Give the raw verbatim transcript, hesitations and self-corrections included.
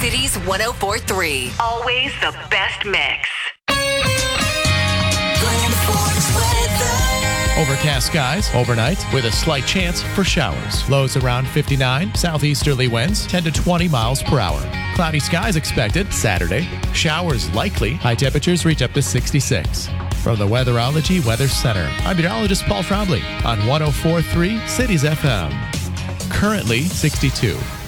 Cities one oh four point three. Always the best mix. Overcast skies overnight with a slight chance for showers. Lows around fifty-nine. Southeasterly winds ten to twenty miles per hour. Cloudy skies expected Saturday. Showers likely. High temperatures reach up to sixty-six. From the Weatherology Weather Center, I'm meteorologist Paul Trombley on one oh four point three Cities F M. Currently sixty-two.